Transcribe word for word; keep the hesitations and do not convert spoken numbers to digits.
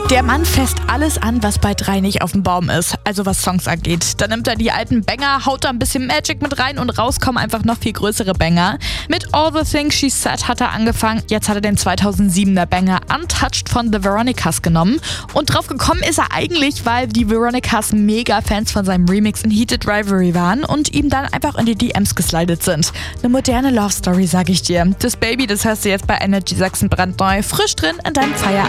Der Mann fasst alles an, was bei drei nicht auf dem Baum ist, also was Songs angeht. Dann nimmt er die alten Banger, haut da ein bisschen Magic mit rein und raus kommen einfach noch viel größere Banger. Mit All the Things She Said hat er angefangen, jetzt hat er den zweitausendsiebener Banger Untouched von The Veronicas genommen. Und drauf gekommen ist er eigentlich, weil die Veronicas mega Fans von seinem Remix in Heated Rivalry waren und ihm dann einfach in die D Ms geslidet sind. Eine moderne Love Story, sag ich dir. Das Baby, das hörst du jetzt bei Energy Sachsen brandneu, frisch drin in deinem Feierabend.